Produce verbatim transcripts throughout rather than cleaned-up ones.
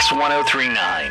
X ten thirty-nine.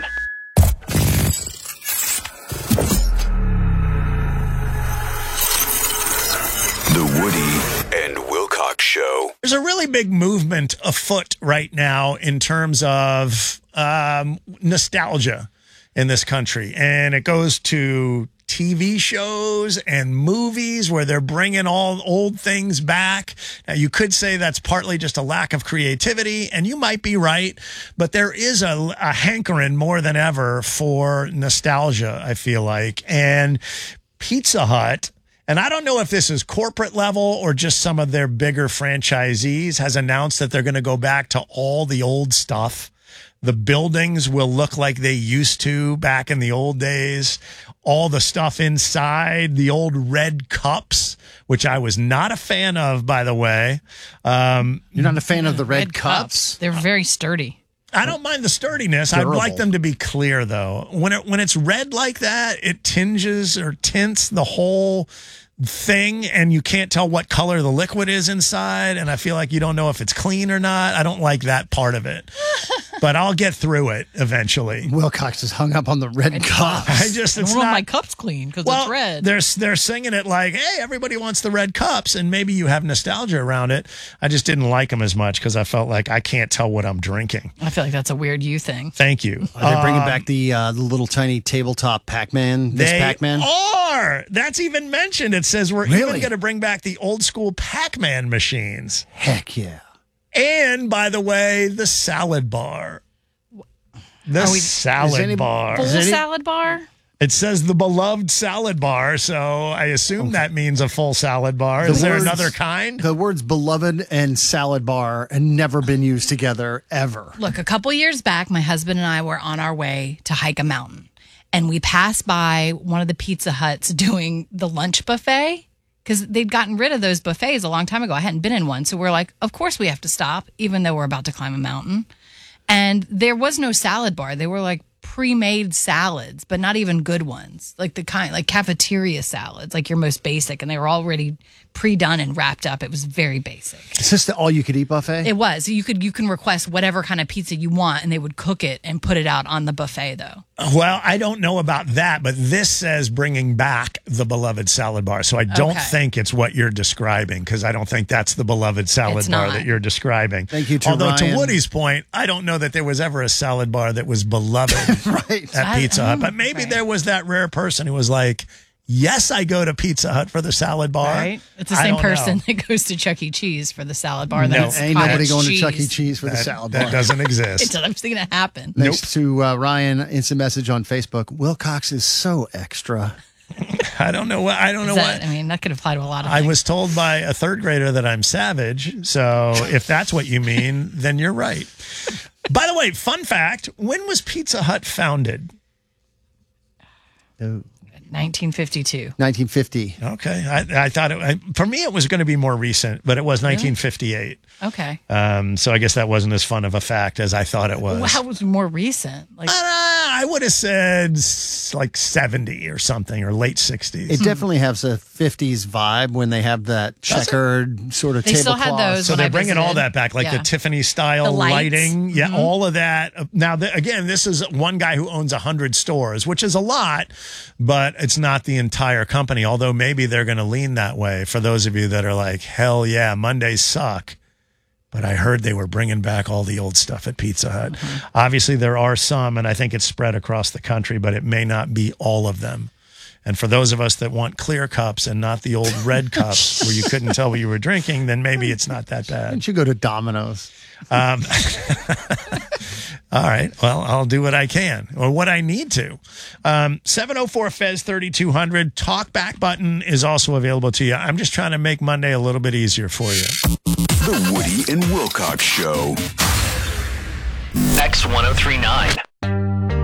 The Woody and Wilcox Show. There's a really big movement afoot right now in terms of um, nostalgia in this country. And it goes to T V shows and movies where they're bringing all old things back. Now, you could say that's partly just a lack of creativity, and you might be right, but there is a, a hankering more than ever for nostalgia, I feel like. And Pizza Hut, and I don't know if this is corporate level or just some of their bigger franchisees, has announced that they're going to go back to all the old stuff. The buildings will look like they used to back in the old days. All the stuff inside, the old red cups, which I was not a fan of, by the way. Um, You're not a fan of the red, Red cups. They're very sturdy. I don't mind the sturdiness. Durable. I'd like them to be clear, though. When it when it's red like that, it tinges or tints the whole thing, and you can't tell what color the liquid is inside, and I feel like you don't know if it's clean or not. I don't like that part of it. But I'll get through it eventually. Wilcox is hung up on the red, red cups. I just, I it's don't want not, my cups clean because well, it's red. They're, they're singing it like, hey, everybody wants the red cups, and maybe you have nostalgia around it. I just didn't like them as much because I felt like I can't tell what I'm drinking. I feel like that's a weird you thing. Thank you. Are they bringing Um, back the uh, the little tiny tabletop Pac-Man? This They Pac-Man? are. That's even mentioned. It says we're even Really? going to bring back the old school Pac-Man machines. Heck yeah. And, by the way, the salad bar. The Are we- salad is any- bar. Full Is any- salad bar? It says the beloved salad bar, so I assume that means a full salad bar. Is The there words- another kind? The words beloved and salad bar have never been used together ever. Look, a couple years back, my husband and I were on our way to hike a mountain, and we passed by one of the Pizza Huts doing the lunch buffet because they'd gotten rid of those buffets a long time ago. I hadn't been in one, so we're like, of course we have to stop, even though we're about to climb a mountain. And there was no salad bar. They were like pre-made salads, but not even good ones, like the kind like cafeteria salads, like your most basic, and they were already pre-done and wrapped up. It was very basic. Is this the all-you-could-eat buffet? It was. You could you can request whatever kind of pizza you want, and they would cook it and put it out on the buffet, though. Well, I don't know about that, but this says bringing back the beloved salad bar. So I don't Okay. think it's what you're describing, because I don't think that's the beloved salad It's bar not. that you're describing. Thank you to Although Ryan. to Woody's point, I don't know that there was ever a salad bar that was beloved Right. at I- Pizza Hut. But maybe right. there was that rare person who was like, yes, I go to Pizza Hut for the salad bar. Right? It's the I same don't person know. that goes to Chuck E. Cheese for the salad bar. No. That's Ain't cottage nobody going cheese. to Chuck E. Cheese for the That, salad bar. that doesn't It's exist. not going to happen. Thanks to uh, Ryan, instant message on Facebook. Wilcox is so extra. I don't know what. I don't know Is that- what. I mean, that could apply to a lot of I things. was told by a third grader that I'm savage. So if that's what you mean, then you're right. By the way, fun fact, when was Pizza Hut founded? Oh, nineteen fifty-two. nineteen fifty. Okay. I, I thought it, I, for me, it was going to be more recent, but it was nineteen fifty-eight. Okay. Um, so I guess that wasn't as fun of a fact as I thought it was. Well, how was more recent? Like, Uh, I would have said s- like seventy or something, or late sixties. It definitely has a fifties vibe when they have that checkered sort of They still tablecloth. had those. So when they're I bringing all visited. that back, like the Yeah. Tiffany style The lights. lighting. Yeah, Mhm. all of that. Now, the, again, this is one guy who owns one hundred stores, which is a lot, but it's not the entire company, although maybe they're going to lean that way for those of you that are like, hell yeah, Mondays suck. But I heard they were bringing back all the old stuff at Pizza Hut. Mm-hmm. Obviously, there are some, and I think it's spread across the country, but it may not be all of them. And for those of us that want clear cups and not the old red cups where you couldn't tell what you were drinking, then maybe it's not that Why bad. don't you go to Domino's? Um, all right. Well, I'll do what I can or what I need to. Um, seven oh four Fez thirty-two hundred. Talkback button is also available to you. I'm just trying to make Monday a little bit easier for you. The Woody and Wilcox Show. X ten thirty-nine.